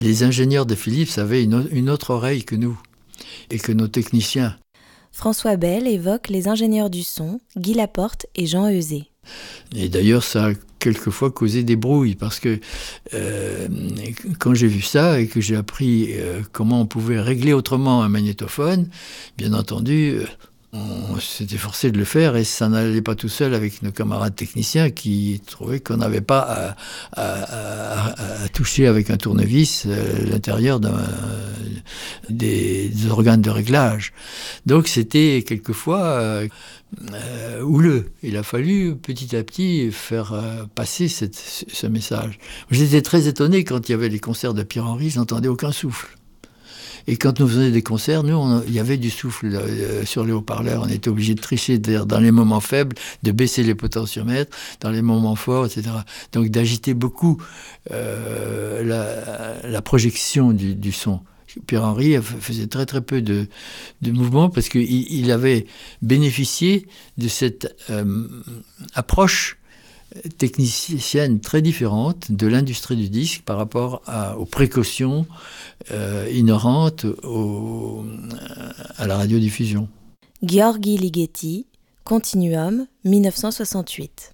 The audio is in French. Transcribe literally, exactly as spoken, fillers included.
Les ingénieurs de Philips avaient une, une autre oreille que nous et que nos techniciens. François Bell évoque les ingénieurs du son, Guy Laporte et Jean Euzé. Et d'ailleurs, ça a quelquefois causé des brouilles, parce que euh, quand j'ai vu ça et que j'ai appris euh, comment on pouvait régler autrement un magnétophone, bien entendu, euh, on s'était forcé de le faire, et ça n'allait pas tout seul avec nos camarades techniciens qui trouvaient qu'on n'avait pas à, à, à, à toucher avec un tournevis euh, l'intérieur d'un, des, des organes de réglage. Donc c'était quelquefois euh, euh, houleux. Il a fallu petit à petit faire euh, passer cette, ce message. J'étais très étonné quand il y avait les concerts de Pierre-Henry, je n'entendais aucun souffle. Et quand nous faisions des concerts, nous, on, il y avait du souffle euh, sur les haut-parleurs. On était obligé de tricher dans les moments faibles, de baisser les potentiomètres, dans les moments forts, et cetera. Donc d'agiter beaucoup euh, la, la projection du, du son. Pierre-Henry faisait très très peu de, de mouvements parce qu'il il avait bénéficié de cette euh, approche technicienne très différente de l'industrie du disque par rapport à, aux précautions euh, inhérentes au, à la radiodiffusion. Gheorghi Ligeti, Continuum, mille neuf cent soixante-huit.